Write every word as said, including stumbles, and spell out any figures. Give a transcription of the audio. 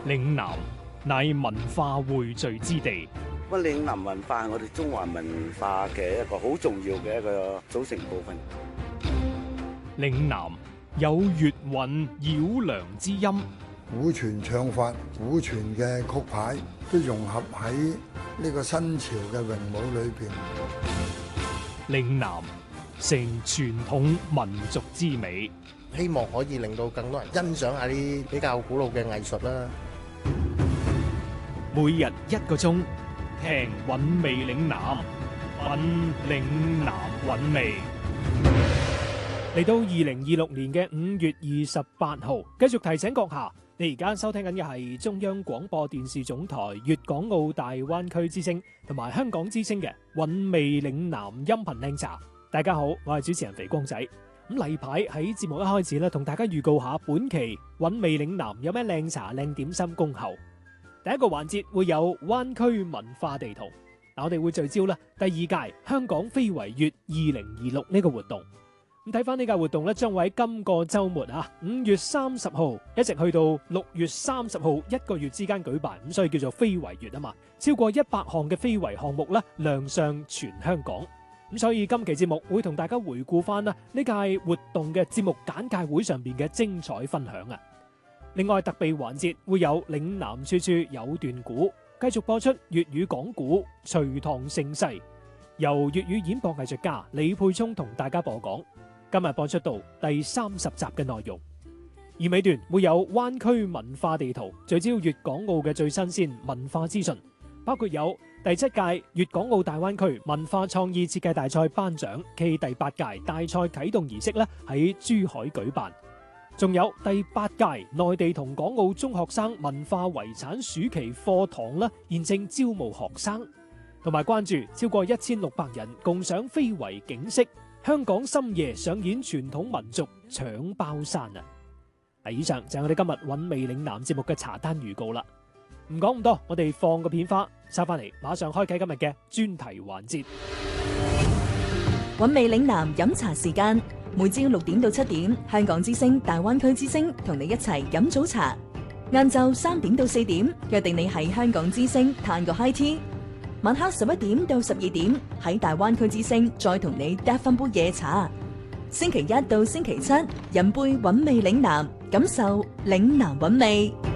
嶺南乃文化匯聚之地。 咁嶺南文化係我哋中華文化嘅一個好重要嘅一個組成部分。 嶺南有粵韻繞梁之音， 古傳唱法、古傳嘅曲牌都融合喺呢個新潮嘅詠舞裏邊。 嶺南成傳統民族之美， 希望可以令到更多人欣賞下啲比較古老嘅藝術啦。 每日一個鐘，聽韻味嶺南，品嶺南韻味。嚟到二零二六年嘅五月二十八號，繼續提醒閣下，你而家收聽緊嘅係中央廣播電視總台粵港澳大灣區之聲同埋香港之聲嘅韻味嶺南音頻靚茶。大家好，我係主持人肥光仔。咁例牌喺節目一開始咧，同大家預告下本期韻味嶺南有咩靚茶靚點心恭候。第一個環節會有灣區文化地圖，嗱，我哋會聚焦咧第二屆香港非遺月二零二六呢個活動。咁睇翻呢屆活動咧，將會喺今個週末啊，五月三十號一直去到六月三十號一個月之間舉辦，咁所以叫做非遺月啊嘛。超過一百項嘅非遺項目咧亮相全香港，咁所以今期節目會同大家回顧翻啦呢屆活動嘅節目簡介會上邊嘅精彩分享啊。另外特備環節會有嶺南處處有段古，繼續播出粵語講古隋唐盛世，由粵語演播藝術家李沛聰同大家播講。今日播出到第三十集嘅內容，而尾段會有灣區文化地圖，聚焦粵港澳嘅最新鮮文化資訊，包括有第七屆粵港澳大灣區文化創意設計大賽頒獎暨第八屆大賽啟動儀式咧喺珠海舉辦，仲有第八屆內地同港澳中學生文化遺產暑期課堂啦，現正招募學生，同埋關注超過一千六百人共賞非遺景色。香港深夜上演傳統民族搶包山啊！嗱，以上就係我哋今日韻味嶺南節目嘅茶單預告啦。唔講咁多，我哋放個片花，收翻嚟，馬上開啟今日嘅專題環節。 韻味嶺南飲茶時間，每朝六點到七點，香港之聲、大灣區之聲同你一齊飲早茶。晏晝三點到四點，約定你喺香港之聲嘆個 high tea。晚黑十一點到十二點喺大灣區之聲再同你嗒翻杯夜茶。星期一到星期七飲杯韻味嶺南，感受嶺南韻味。